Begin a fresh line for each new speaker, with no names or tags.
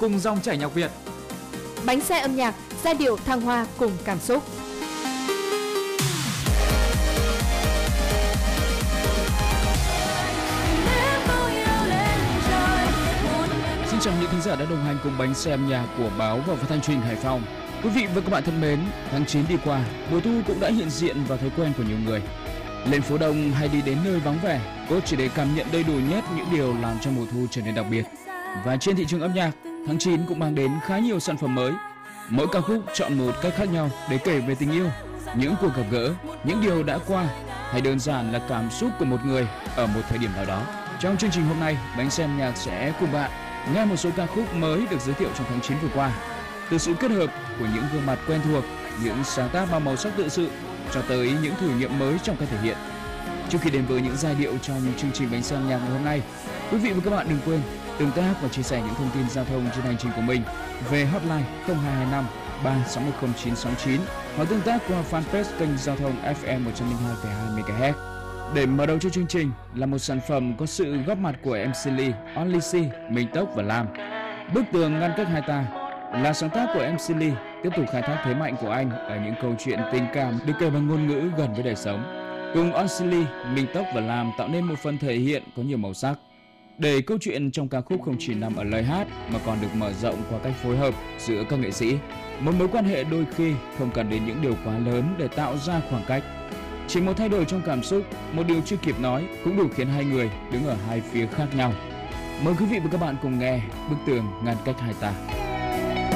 cùng dòng chảy nhạc Việt.
Bánh xe âm nhạc, giai điệu thăng hoa cùng cảm xúc.
Xin chào những thính giả đã đồng hành cùng bánh xe âm nhạc của báo và phát thanh truyền hình Hải Phòng. Quý vị và các bạn thân mến, tháng 9 đi qua, mùa thu cũng đã hiện diện vào thói quen của nhiều người. Lên phố đông hay đi đến nơi vắng vẻ, có chỉ để cảm nhận đầy đủ nhất những điều làm cho mùa thu trở nên đặc biệt. Và trên thị trường âm nhạc, tháng 9 cũng mang đến khá nhiều sản phẩm mới. Mỗi ca khúc chọn một cách khác nhau để kể về tình yêu, những cuộc gặp gỡ, những điều đã qua, hay đơn giản là cảm xúc của một người ở một thời điểm nào đó. Trong chương trình hôm nay, bánh xe âm nhạc sẽ cùng bạn nghe một số ca khúc mới được giới thiệu trong tháng 9 vừa qua. Từ sự kết hợp của những gương mặt quen thuộc, những sáng tác mang màu sắc tự sự, cho tới những thử nghiệm mới trong cách thể hiện. Trước khi đến với những giai điệu trong chương trình bánh xe âm nhạc ngày hôm nay, quý vị và các bạn đừng quên tương tác và chia sẻ những thông tin giao thông trên hành trình của mình về hotline 0225 3610 969 hoặc tương tác qua fanpage kênh giao thông FM 102,2 MHz. Để mở đầu cho chương trình là một sản phẩm có sự góp mặt của MC Lee, Only C, Minh Tốc và Lam. Bức tường ngăn cách hai ta là sáng tác của MC Lee, tiếp tục khai thác thế mạnh của anh ở những câu chuyện tình cảm được kể bằng ngôn ngữ gần với đời sống. Cùng Only Lee, Minh Tốc và Lam tạo nên một phần thể hiện có nhiều màu sắc. Để câu chuyện trong ca khúc không chỉ nằm ở lời hát mà còn được mở rộng qua cách phối hợp giữa các nghệ sĩ. Một mối quan hệ đôi khi không cần đến những điều quá lớn để tạo ra khoảng cách. Chỉ một thay đổi trong cảm xúc, một điều chưa kịp nói cũng đủ khiến hai người đứng ở hai phía khác nhau. Mời quý vị và các bạn cùng nghe Bức tường ngăn cách hai ta.